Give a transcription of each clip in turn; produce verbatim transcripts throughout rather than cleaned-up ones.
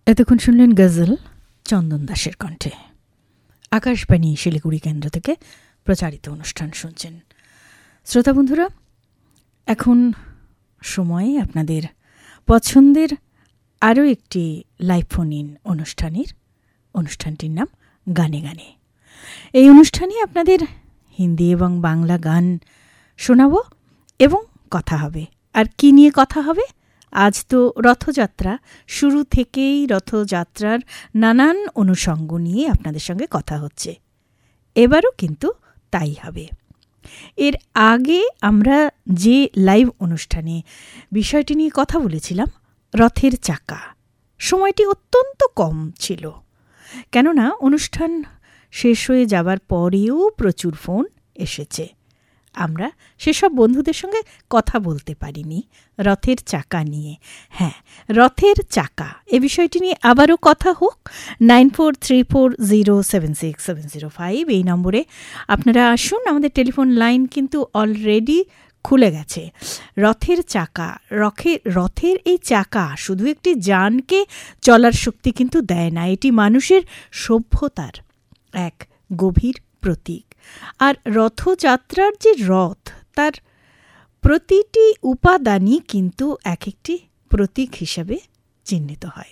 এতক্ষণ শুনলেন গজল চন্দন দাসের কণ্ঠে। আকাশবাণী শিলিগুড়ি কেন্দ্র থেকে প্রচারিত অনুষ্ঠান শুনছেন শ্রোতা বন্ধুরা। এখন সময় আপনাদের পছন্দের আরও একটি লাইভ ফোন ইন অনুষ্ঠানের অনুষ্ঠানটির নাম গানে গানে। এই অনুষ্ঠানে আপনাদের হিন্দি এবং বাংলা গান শোনাব এবং কথা হবে। আর কি নিয়ে কথা হবে? আজ তো রথযাত্রা, শুরু থেকেই রথযাত্রার নানান অনুষঙ্গ নিয়ে আপনাদের সঙ্গে কথা হচ্ছে। এবারও কিন্তু তাই হবে। এর আগে আমরা যে লাইভ অনুষ্ঠানে বিষয়টি নিয়ে কথা বলেছিলাম, রথের চাকা, সময়টি অত্যন্ত কম ছিল, কেননা অনুষ্ঠান শেষ হয়ে যাবার পরেও প্রচুর ফোন এসেছে। আমরা সেসব বন্ধুদের সঙ্গে কথা বলতে পারিনি রথের চাকা নিয়ে। হ্যাঁ, রথের চাকা এ বিষয়টি নিয়ে আবারও কথা হোক। Nine four three four zero seven six seven zero five এই নম্বরে আপনারা আসুন। আমাদের টেলিফোন লাইন কিন্তু অলরেডি খুলে গেছে। রথের চাকা, রথে রথের এই চাকা শুধু একটি যানকে চলার শক্তি কিন্তু দেয় না, এটি মানুষের সভ্যতার এক গভীর প্রতীক। আর রথযাত্রার যে রথ, তার প্রতিটি উপাদানই কিন্তু এক একটি প্রতীক হিসেবে চিহ্নিত হয়।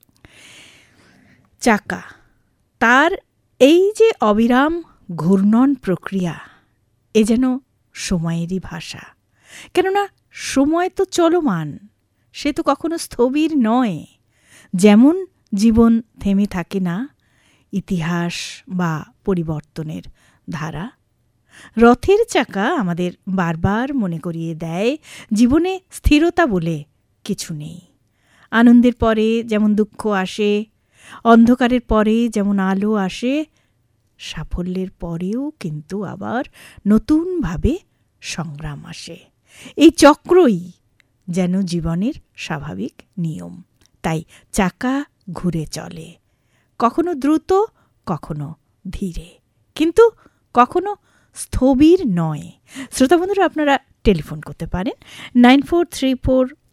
চাকা, তার এই যে অবিরাম ঘূর্ণন প্রক্রিয়া, এ যেন সময়েরই ভাষা। কেননা সময় তো চলমান, সে তো কখনো স্থবির নয়। যেমন জীবন থেমে থাকে না ইতিহাস বা পরিবর্তনের ধারা, রথের চাকা আমাদের বারবার মনে করিয়ে দেয় জীবনে স্থিরতা বলে কিছু নেই। আনন্দের পরে যেমন দুঃখ আসে, অন্ধকারের পরে যেমন আলো আসে, সাফল্যের পরেও কিন্তু আবার নতুনভাবে সংগ্রাম আসে। এই চক্রই যেন জীবনের স্বাভাবিক নিয়ম। তাই চাকা ঘুরে চলে, কখনো দ্রুত, কখনো ধীরে, কিন্তু কখনো স্থবির নয়। শ্রোতা বন্ধুরা, আপনারা টেলিফোন করতে পারেন নাইন ফোর থ্রি ফোর